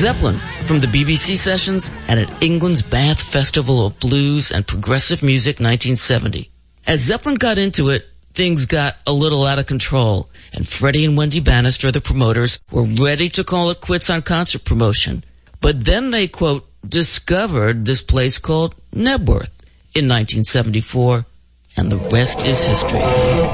Zeppelin from the BBC sessions and at England's Bath Festival of Blues and Progressive Music 1970. As Zeppelin got into it, things got a little out of control, and Freddie and Wendy Bannister, the promoters, were ready to call it quits on concert promotion. But then they, quote, discovered this place called Knebworth in 1974, and the rest is history.